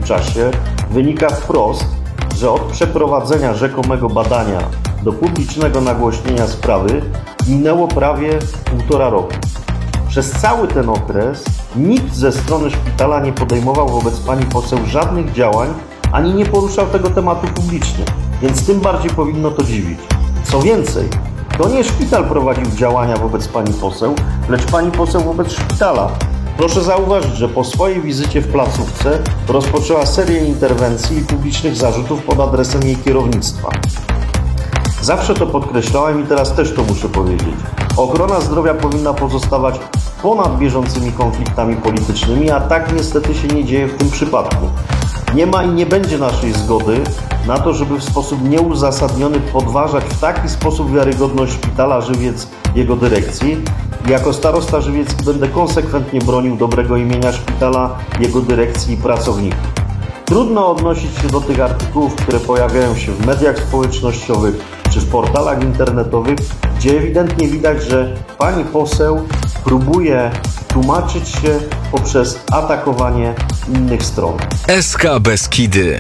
czasie wynika wprost, że od przeprowadzenia rzekomego badania do publicznego nagłośnienia sprawy minęło prawie 1,5 roku. Przez cały ten okres nikt ze strony szpitala nie podejmował wobec pani poseł żadnych działań, ani nie poruszał tego tematu publicznie, więc tym bardziej powinno to dziwić. Co więcej, to nie szpital prowadził działania wobec pani poseł, lecz pani poseł wobec szpitala. Proszę zauważyć, że po swojej wizycie w placówce rozpoczęła serię interwencji i publicznych zarzutów pod adresem jej kierownictwa. Zawsze to podkreślałem i teraz też to muszę powiedzieć. Ochrona zdrowia powinna pozostawać ponad bieżącymi konfliktami politycznymi, a tak niestety się nie dzieje w tym przypadku. Nie ma i nie będzie naszej zgody na to, żeby w sposób nieuzasadniony podważać w taki sposób wiarygodność szpitala Żywiec i jego dyrekcji. Jako starosta żywiecki będę konsekwentnie bronił dobrego imienia szpitala, jego dyrekcji i pracowników. Trudno odnosić się do tych artykułów, które pojawiają się w mediach społecznościowych czy w portalach internetowych, gdzie ewidentnie widać, że pani poseł próbuje tłumaczyć się poprzez atakowanie innych stron. SK Beskidy.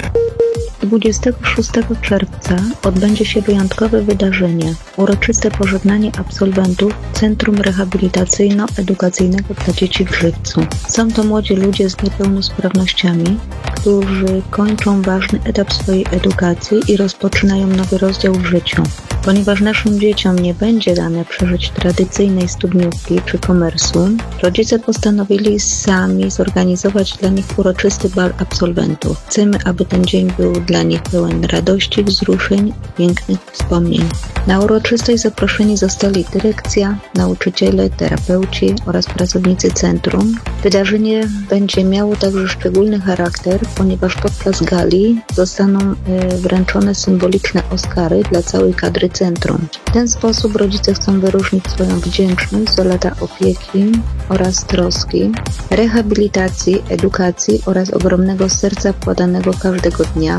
26 czerwca odbędzie się wyjątkowe wydarzenie. Uroczyste pożegnanie absolwentów Centrum Rehabilitacyjno-Edukacyjnego dla Dzieci w Żywcu. Są to młodzi ludzie z niepełnosprawnościami, którzy kończą ważny etap swojej edukacji i rozpoczynają nowy rozdział w życiu. Ponieważ naszym dzieciom nie będzie dane przeżyć tradycyjnej studniówki czy komersu, rodzice postanowili sami zorganizować dla nich uroczysty bal absolwentów. Chcemy, aby ten dzień był dla nich pełen radości, wzruszeń, pięknych wspomnień. Na uroczystość zaproszeni zostali dyrekcja, nauczyciele, terapeuci oraz pracownicy centrum. Wydarzenie będzie miało także szczególny charakter, ponieważ podczas gali zostaną wręczone symboliczne Oscary dla całej kadry centrum. W ten sposób rodzice chcą wyróżnić swoją wdzięczność za lata opieki oraz troski, rehabilitacji, edukacji oraz ogromnego serca wkładanego każdego dnia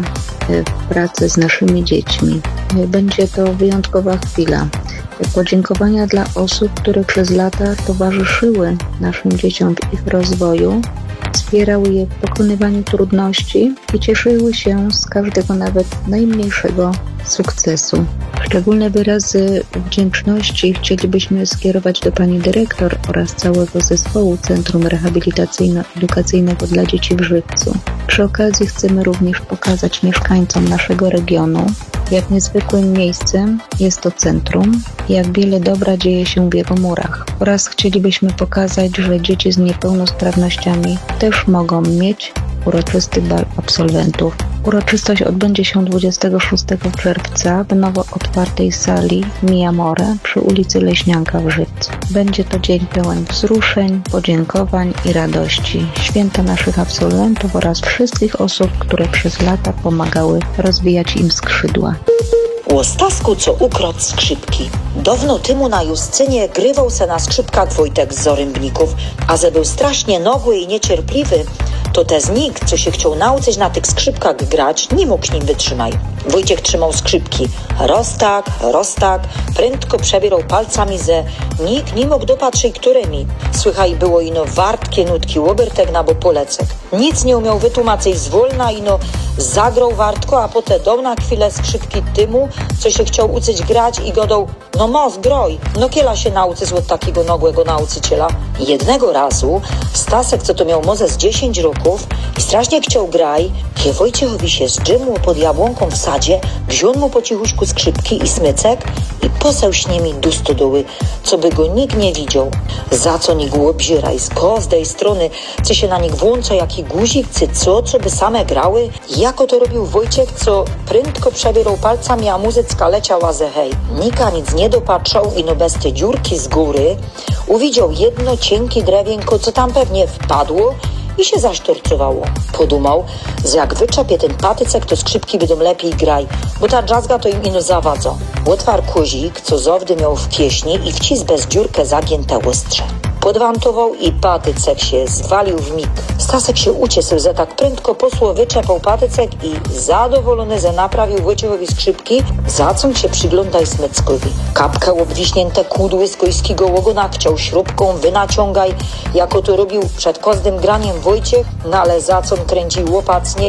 w pracę z naszymi dziećmi. Będzie to wyjątkowa chwila. Podziękowania dla osób, które przez lata towarzyszyły naszym dzieciom w ich rozwoju, wspierały je w pokonywaniu trudności i cieszyły się z każdego nawet najmniejszego sukcesu. Szczególne wyrazy wdzięczności chcielibyśmy skierować do pani dyrektor oraz całego zespołu Centrum Rehabilitacyjno-Edukacyjnego dla Dzieci w Żywcu. Przy okazji chcemy również pokazać mieszkańcom naszego regionu, jak niezwykłym miejscem jest to centrum i jak wiele dobra dzieje się w jego murach. Oraz chcielibyśmy pokazać, że dzieci z niepełnosprawnościami też mogą mieć uroczysty bal absolwentów. Uroczystość odbędzie się 26 czerwca w nowo otwartej sali Mi Amore przy ulicy Leśnianka w Żywcu. Będzie to dzień pełen wzruszeń, podziękowań i radości. Święta naszych absolwentów oraz wszystkich osób, które przez lata pomagały rozwijać im skrzydła. O Stasku, co ukradł skrzypki. Dawno temu na Justcynie grywał se na skrzypkach Wojtek z Zorębników, a że był strasznie nagły i niecierpliwy, to też nikt, co się chciał nauczyć na tych skrzypkach grać, nie mógł z nim wytrzymać. Wojciech trzymał skrzypki. Roztak, prędko przebierał palcami, że nikt nie mógł dopatrzeć, którymi. Słychaj było ino wartkie nutki łobertek na bo polecek. Nic nie umiał wytłumaczyć zwolna, ino zagrał wartko, a potem dał na chwilę skrzypki tymu, co się chciał uczyć grać i godał: no mos, groj, no kiela się nauczyć od takiego nagłego nauczyciela. Jednego razu Stasek, co to miał może z 10 roków i strasznie chciał graj, kiedy Wojciechowi się zdrzymło pod jabłonką w sadzie, wziął mu po cichuśku skrzypki i smycek i poseł z nimi do stodoły, co by go nikt nie widział. Za co nikt obzieraj z każdej strony, co się na nich włącza, jaki guzik, czy co by same grały. Jako to robił Wojciech, co prędko przebierał palcami, a muzycka leciała ze hej. Nika nic nie dopatrzał i no bez tej dziurki z góry uwidział jedno cienkie drewienko, co tam pewnie wpadło i się zasztorcowało. Podumał, że jak wyczepie ten patycek, to skrzypki będą lepiej graj, bo ta dżazga to im ino zawadza. Otwarł kozik, co zowdy miał w pieśni i wcis bez dziurkę zagięte ostrze. Podwantował i patycek się zwalił w mig. Stasek się ucieszył, że tak prędko posło wyczepał patycek i zadowolony, że naprawił Wojciechowi skrzypki, zacął się przyglądaj smyckowi. Kapkę obwiśnięte kudły z gojskiego łogona chciał śrubką wynaciągaj, jako to robił przed każdym graniem Wojciech, no ale zacą kręcił łopacnie